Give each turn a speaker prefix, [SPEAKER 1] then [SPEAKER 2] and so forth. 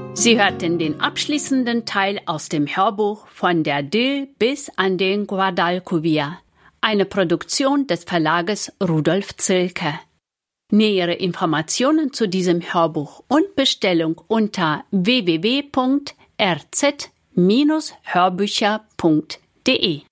[SPEAKER 1] Sie hörten den abschließenden Teil aus dem Hörbuch Von der Dill bis an den Guadalquivir, eine Produktion des Verlages Rudolf Zilke. Nähere Informationen zu diesem Hörbuch und Bestellung unter www.rz-hörbücher.de